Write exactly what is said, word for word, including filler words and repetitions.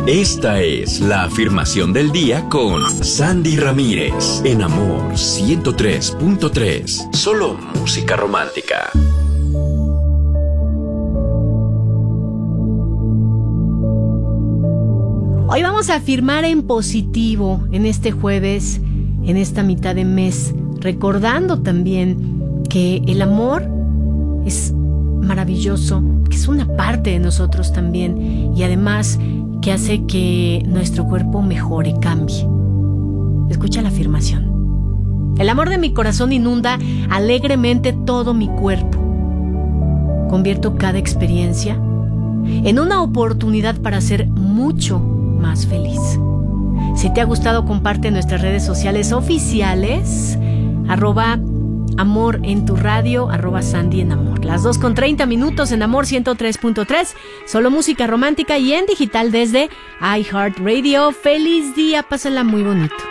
Esta es la afirmación del día con Sandy Ramírez en Amor ciento tres punto tres. Solo música romántica. Hoy vamos a afirmar en positivo en este jueves, en esta mitad de mes, recordando también que el amor es maravilloso, que es una parte de nosotros también y además que hace que nuestro cuerpo mejore, cambie. Escucha la afirmación. El amor de mi corazón inunda alegremente todo mi cuerpo. Convierto cada experiencia en una oportunidad para ser mucho más feliz. Si te ha gustado, comparte en nuestras redes sociales oficiales, arroba Amor en tu radio, arroba Sandy en Amor. Las dos con treinta minutos en Amor ciento tres punto tres. Solo música romántica y en digital desde iHeartRadio. Feliz día, pásala muy bonito.